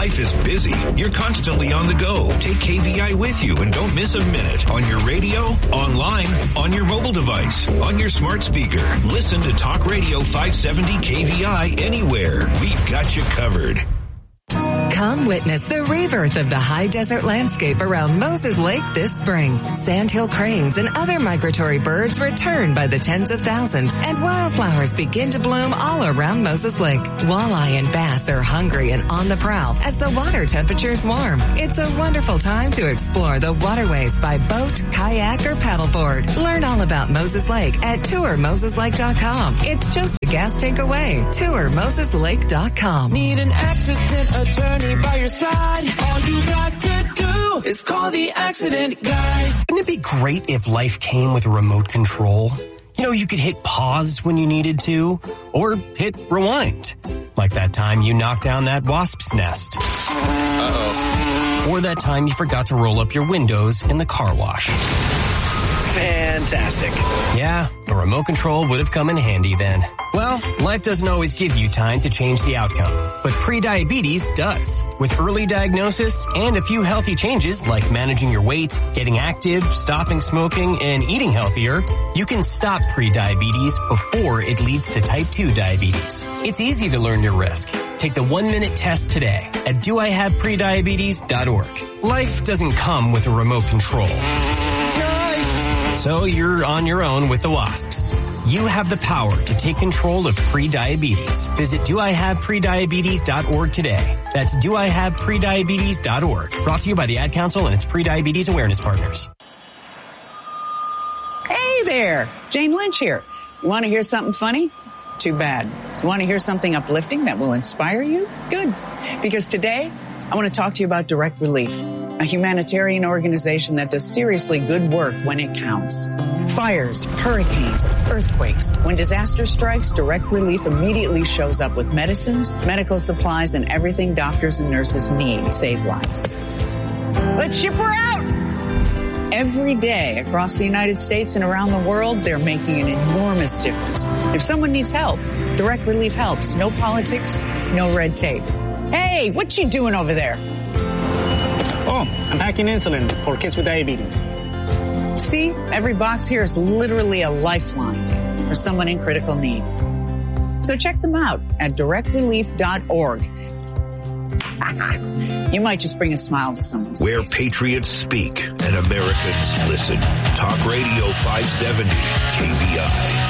life is busy. You're constantly on the go. Take KVI with you and don't miss a minute. On your radio, online, on your mobile device, on your smart speaker. Listen to Talk Radio 570 KVI anywhere. We've got you covered. Come witness the rebirth of the high desert landscape around Moses Lake this spring. Sandhill cranes and other migratory birds return by the tens of thousands, and wildflowers begin to bloom all around Moses Lake. Walleye and bass are hungry and on the prowl as the water temperatures warm. It's a wonderful time to explore the waterways by boat, kayak, or paddleboard. Learn all about Moses Lake at tourmoseslake.com. It's just a gas tank away. tourmoseslake.com. Need an accident attorney by your side? All you got to do is call the accident guys. Wouldn't it be great if life came with a remote control? You know, you could hit pause when you needed to, or hit rewind. Like that time you knocked down that wasp's nest. Uh-oh. Or that time you forgot to roll up your windows in the car wash. Fantastic. Yeah, a remote control would have come in handy then. Well, life doesn't always give you time to change the outcome, but prediabetes does. With early diagnosis and a few healthy changes like managing your weight, getting active, stopping smoking, and eating healthier, you can stop prediabetes before it leads to type 2 diabetes. It's easy to learn your risk. Take the 1-minute test today at doihaveprediabetes.org. Life doesn't come with a remote control. So you're on your own with the wasps. You have the power to take control of prediabetes. Visit doihaveprediabetes.org today. That's doihaveprediabetes.org. Brought to you by the Ad Council and its Prediabetes Awareness Partners. Hey there, Jane Lynch here. You want to hear something funny? Too bad. You want to hear something uplifting that will inspire you? Good. Because today, I want to talk to you about Direct Relief, a humanitarian organization that does seriously good work when it counts. Fires, hurricanes, earthquakes. When disaster strikes, Direct Relief immediately shows up with medicines, medical supplies, and everything doctors and nurses need to save lives. Let's ship her out! Every day across the United States and around the world, they're making an enormous difference. If someone needs help, Direct Relief helps. No politics, no red tape. Hey, what you doing over there? Oh, I'm packing insulin for kids with diabetes. See, every box here is literally a lifeline for someone in critical need. So check them out at directrelief.org. You might just bring a smile to someone's Where face. patriots speak and Americans listen. Talk Radio 570 KVI.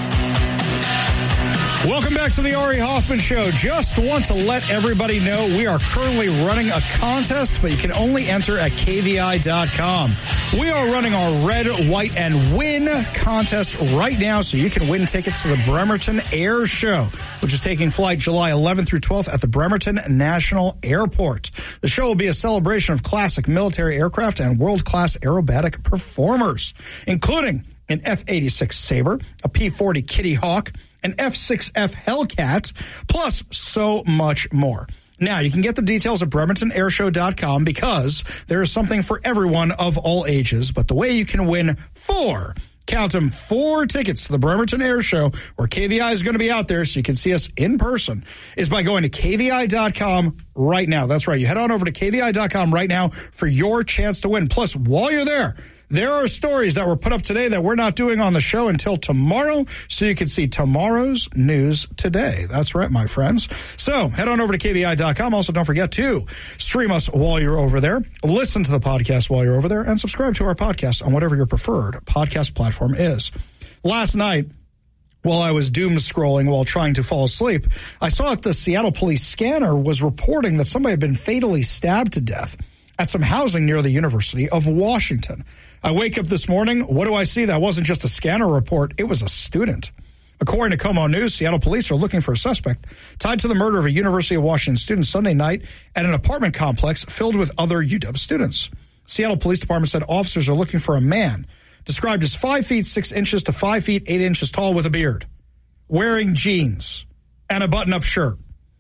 Welcome back to the Ari Hoffman Show. Just want to let everybody know we are currently running a contest, but you can only enter at KVI.com. We are running our Red, White, and Win contest right now, so you can win tickets to the Bremerton Air Show, which is taking flight July 11th through 12th at the Bremerton National Airport. The show will be a celebration of classic military aircraft and world-class aerobatic performers, including an F-86 Sabre, a P-40 Kitty Hawk, an F-6F Hellcat, plus so much more. Now, you can get the details at BremertonAirshow.com because there is something for everyone of all ages. But the way you can win 4 tickets to the Bremerton Air Show, where KVI is going to be out there so you can see us in person, is by going to KVI.com right now. That's right. You head on over to KVI.com right now for your chance to win. Plus, while you're there are stories that were put up today that we're not doing on the show until tomorrow, so you can see tomorrow's news today. That's right, my friends. So head on over to KVI.com. Also, don't forget to stream us while you're over there, listen to the podcast while you're over there, and subscribe to our podcast on whatever your preferred podcast platform is. Last night, while I was doom scrolling while trying to fall asleep, I saw that the Seattle Police Scanner was reporting that somebody had been fatally stabbed to death at some housing near the University of Washington. I wake up this morning. What do I see? That wasn't just a scanner report. It was a student. According to Como News, Seattle police are looking for a suspect tied to the murder of a University of Washington student Sunday night at an apartment complex filled with other UW students. Seattle Police Department said officers are looking for a man described as 5 feet 6 inches to 5 feet 8 inches tall with a beard, wearing jeans and a button-up shirt.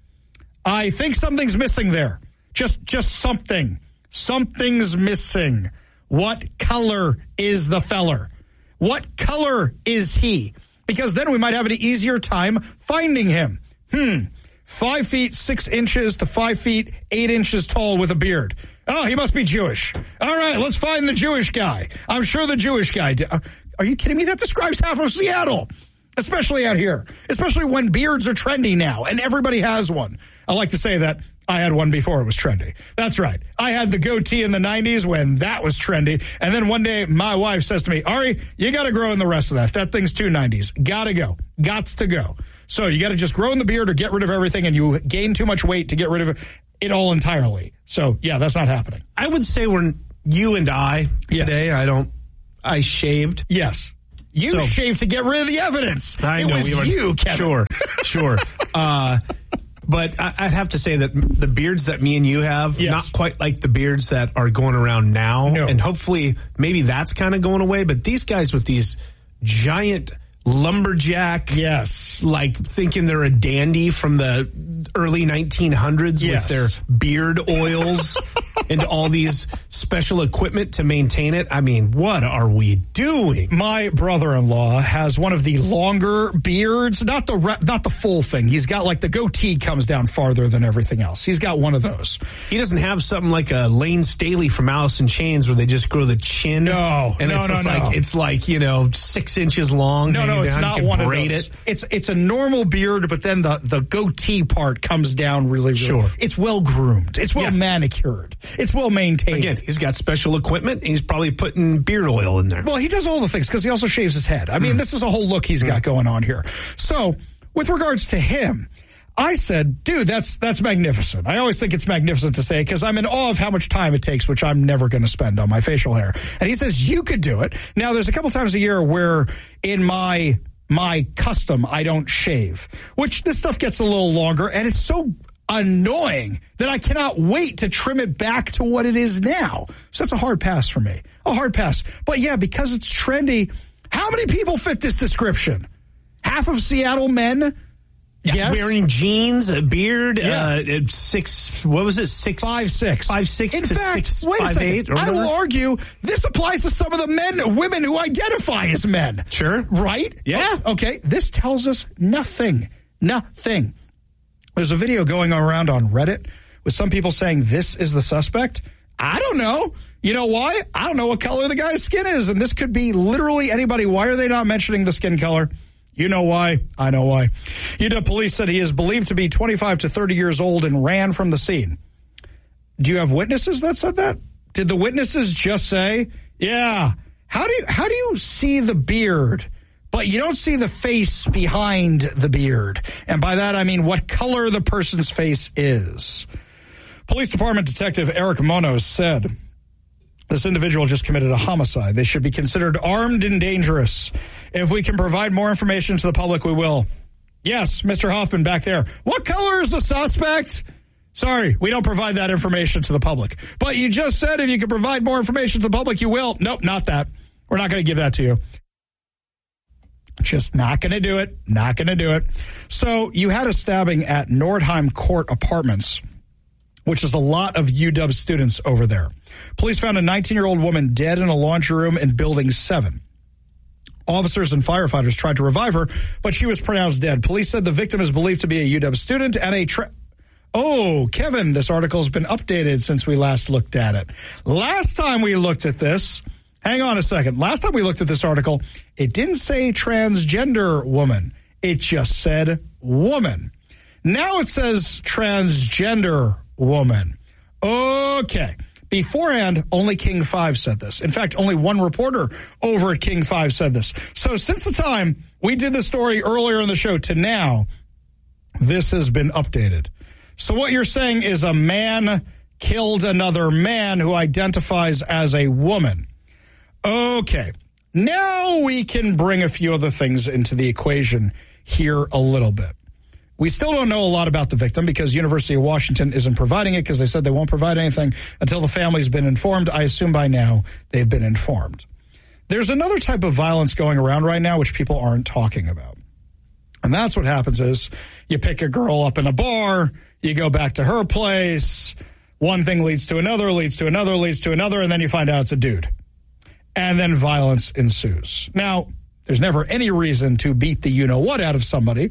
I think something's missing there. Just something. Something's missing. What color is the feller? What color is he? Because then we might have an easier time finding him. 5 feet 6 inches to 5 feet 8 inches tall with a beard. Oh, he must be Jewish. All right, let's find the Jewish guy. I'm sure the Jewish guy did. Are you kidding me? That describes half of Seattle, especially out here, especially when beards are trendy now and everybody has one. I like to say that I had one before it was trendy. That's right. I had the goatee in the 90s when that was trendy. And then one day my wife says to me, Ari, you got to grow in the rest of that. That thing's too 90s. Gotta go. Gots to go. So you got to just grow in the beard or get rid of everything, and you gain too much weight to get rid of it all entirely. So, yeah, that's not happening. I would say when you and I today, I shaved. Yes. You shaved to get rid of the evidence. I know. It was you, Kevin. Sure. But I'd have to say that the beards that me and you have, not quite like the beards that are going around now. No. And hopefully maybe that's kind of going away. But these guys with these giant lumberjack, like thinking they're a dandy from the early 1900s with their beard oils and all these special equipment to maintain it. I mean, what are we doing? My brother-in-law has one of the longer beards, not the full thing. He's got like the goatee comes down farther than everything else. He's got one of those. He doesn't have something like a Lane Staley from Alice in Chains where they just grow the chin. No, and it's like 6 inches long. No, it's not one of those. It's a normal beard, but then the goatee part comes down really. Sure. It's well groomed. It's well manicured. It's well maintained. Again, he's got special equipment. He's probably putting beard oil in there. Well, he does all the things because he also shaves his head. I mean, this is a whole look he's got going on here. So, with regards to him, I said, dude, that's magnificent. I always think it's magnificent to say it because I'm in awe of how much time it takes, which I'm never going to spend on my facial hair. And he says, you could do it. Now, there's a couple times a year where in my custom, I don't shave, which this stuff gets a little longer, and it's so annoying that I cannot wait to trim it back to what it is now. So that's a hard pass for me. A hard pass. But yeah, because it's trendy, how many people fit this description? Half of Seattle men? Yes. Wearing jeans, a beard, 6, what was it? 6'5", 5'6". In fact, 6, wait 5, a second. 8, I will argue this applies to some of the women who identify as men. Sure. Right? Yeah. Okay. This tells us nothing. Nothing. There's a video going around on Reddit with some people saying this is the suspect. I don't know. You know why? I don't know what color the guy's skin is, and this could be literally anybody. Why are they not mentioning the skin color? You know why. I know why. UW police said he is believed to be 25 to 30 years old and ran from the scene. Do you have witnesses that said that? Did the witnesses just say, yeah, how do you see the beard, but you don't see the face behind the beard? And by that, I mean what color the person's face is. Police Department Detective Eric Monos said, this individual just committed a homicide. They should be considered armed and dangerous. If we can provide more information to the public, we will. Yes, Mr. Hoffman back there. What color is the suspect? Sorry, we don't provide that information to the public. But you just said if you can provide more information to the public, you will. Nope, not that. We're not going to give that to you. Just not going to do it. Not going to do it. So you had a stabbing at Nordheim Court Apartments, which is a lot of UW students over there. Police found a 19-year-old woman dead in a laundry room in Building 7. Officers and firefighters tried to revive her, but she was pronounced dead. Police said the victim is believed to be a UW student and Kevin, this article has been updated since we last looked at it. Last time we looked at this, hang on a second. Last time we looked at this article, it didn't say transgender woman. It just said woman. Now it says transgender woman. Okay. Beforehand, only King 5 said this. In fact, only one reporter over at King 5 said this. So since the time we did the story earlier in the show to now, this has been updated. So what you're saying is a man killed another man who identifies as a woman. Okay. Now we can bring a few other things into the equation here a little bit. We still don't know a lot about the victim because University of Washington isn't providing it because they said they won't provide anything until the family's been informed. I assume by now they've been informed. There's another type of violence going around right now which people aren't talking about. And that's what happens is you pick a girl up in a bar, you go back to her place, one thing leads to another, leads to another, leads to another, and then you find out it's a dude. And then violence ensues. Now, there's never any reason to beat the you-know-what out of somebody,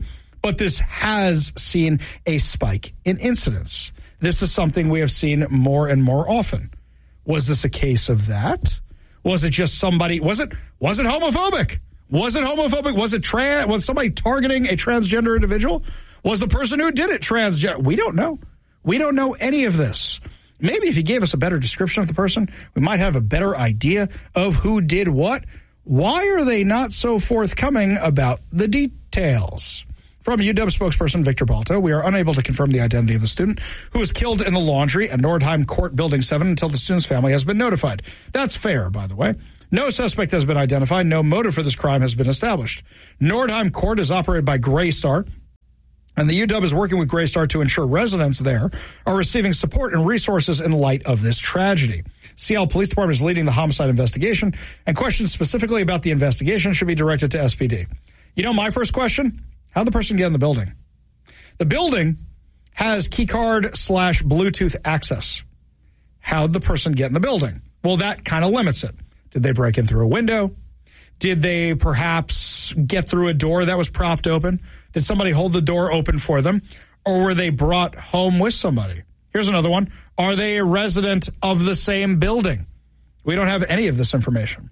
but this has seen a spike in incidents. This is something we have seen more and more often. Was this a case of that? Was it just somebody, was it homophobic? Was it homophobic? Was somebody targeting a transgender individual? Was the person who did it transgender? We don't know. We don't know any of this. Maybe if you gave us a better description of the person, we might have a better idea of who did what. Why are they not so forthcoming about the details? From UW spokesperson Victor Balto, we are unable to confirm the identity of the student who was killed in the laundry at Nordheim Court Building 7 until the student's family has been notified. That's fair, by the way. No suspect has been identified. No motive for this crime has been established. Nordheim Court is operated by Greystar, and the UW is working with Greystar to ensure residents there are receiving support and resources in light of this tragedy. Seattle Police Department is leading the homicide investigation, and questions specifically about the investigation should be directed to SPD. You know, my first question, how'd the person get in the building? The building has keycard/Bluetooth access. How'd the person get in the building? Well, that kind of limits it. Did they break in through a window? Did they perhaps get through a door that was propped open? Did somebody hold the door open for them? Or were they brought home with somebody? Here's another one. Are they a resident of the same building? We don't have any of this information.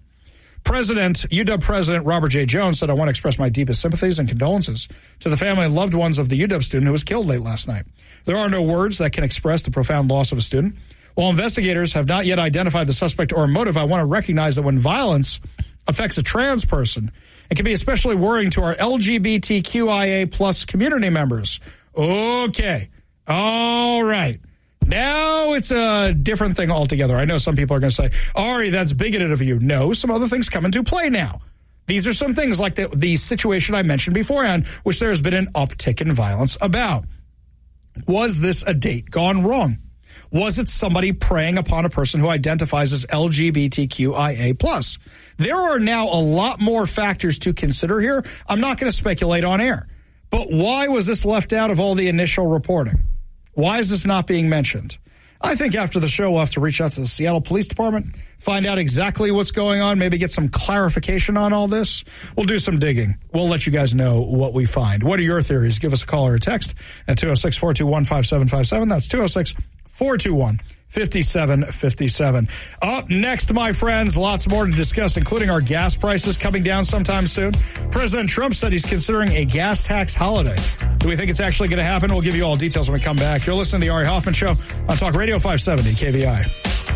UW President Robert J. Jones said, I want to express my deepest sympathies and condolences to the family and loved ones of the UW student who was killed late last night. There are no words that can express the profound loss of a student. While investigators have not yet identified the suspect or motive, I want to recognize that when violence affects a trans person, it can be especially worrying to our LGBTQIA plus community members. Okay. All right. Now it's a different thing altogether. I know some people are going to say, Ari, that's bigoted of you. No, some other things come into play now. These are some things like the situation I mentioned beforehand, which there has been an uptick in violence about. Was this a date gone wrong? Was it somebody preying upon a person who identifies as LGBTQIA+? There are now a lot more factors to consider here. I'm not going to speculate on air. But why was this left out of all the initial reporting? Why is this not being mentioned? I think after the show, we'll have to reach out to the Seattle Police Department, find out exactly what's going on, maybe get some clarification on all this. We'll do some digging. We'll let you guys know what we find. What are your theories? Give us a call or a text at 206-421-5757. That's 206-421-5757. Up next, my friends, lots more to discuss, including our gas prices coming down sometime soon. President Trump said he's considering a gas tax holiday. Do we think it's actually going to happen? We'll give you all details when we come back. You're listening to the Ari Hoffman Show on Talk Radio 570 KVI.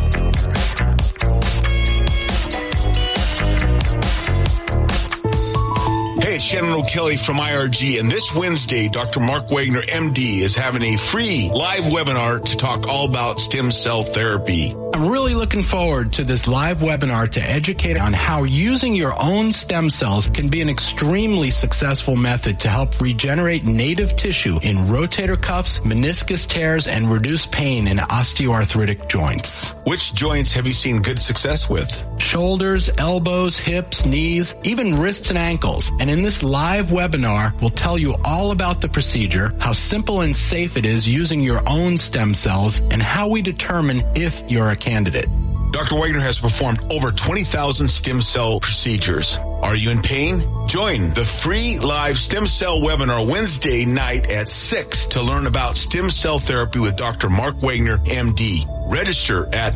Hey, it's Shannon O'Kelly from IRG, and this Wednesday, Dr. Mark Wagner, MD, is having a free live webinar to talk all about stem cell therapy. I'm really looking forward to this live webinar to educate on how using your own stem cells can be an extremely successful method to help regenerate native tissue in rotator cuffs, meniscus tears, and reduce pain in osteoarthritic joints. Which joints have you seen good success with? Shoulders, elbows, hips, knees, even wrists and ankles. And in this live webinar, we'll tell you all about the procedure, how simple and safe it is using your own stem cells, and how we determine if you're a candidate. Dr. Wagner has performed over 20,000 stem cell procedures. Are you in pain? Join the free live stem cell webinar Wednesday night at 6 to learn about stem cell therapy with Dr. Mark Wagner, MD. Register at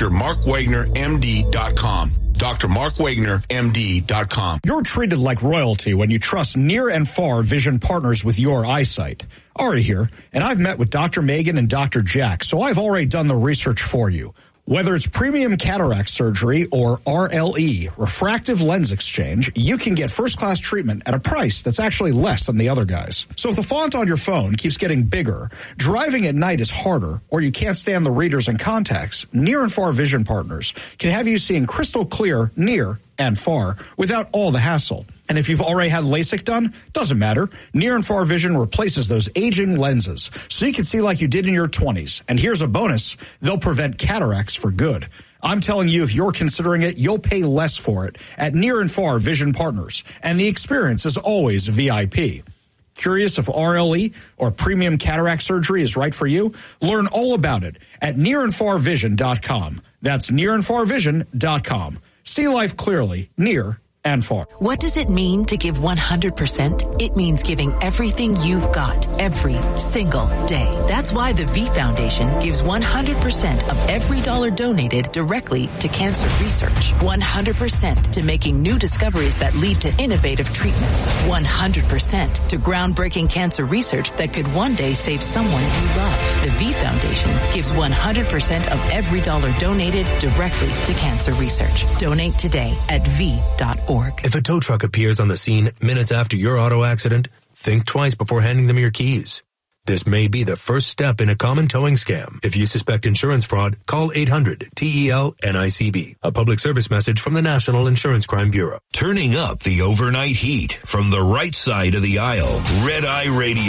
drmarkwagnermd.com. drmarkwagnermd.com. You're treated like royalty when you trust near and far vision partners with your eyesight. Ari here, and I've met with Dr. Megan and Dr. Jack, so I've already done the research for you. Whether it's premium cataract surgery or RLE, refractive lens exchange, you can get first-class treatment at a price that's actually less than the other guys. So if the font on your phone keeps getting bigger, driving at night is harder, or you can't stand the readers and contacts, Near and Far Vision Partners can have you seeing crystal clear near and far without all the hassle. And if you've already had LASIK done, doesn't matter. Near and Far Vision replaces those aging lenses so you can see like you did in your 20s. And here's a bonus. They'll prevent cataracts for good. I'm telling you, if you're considering it, you'll pay less for it at Near and Far Vision Partners. And the experience is always VIP. Curious if RLE or premium cataract surgery is right for you? Learn all about it at nearandfarvision.com. That's nearandfarvision.com. See life clearly, near and far. What does it mean to give 100%? It means giving everything you've got every single day. That's why the V Foundation gives 100% of every dollar donated directly to cancer research. 100% to making new discoveries that lead to innovative treatments. 100% to groundbreaking cancer research that could one day save someone you love. The V Foundation gives 100% of every dollar donated directly to cancer research. Donate today at V.org. If a tow truck appears on the scene minutes after your auto accident, think twice before handing them your keys. This may be the first step in a common towing scam. If you suspect insurance fraud, call 800-TEL-NICB. A public service message from the National Insurance Crime Bureau. Turning up the overnight heat from the right side of the aisle. Red Eye Radio.